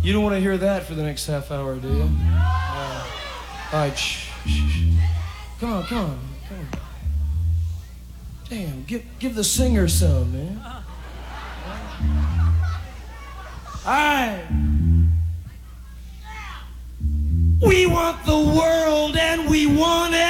You don't want to hear that for the next half hour, do you? All right, shh. Come on. Damn, give the singer some, man. All right. We want the world and we want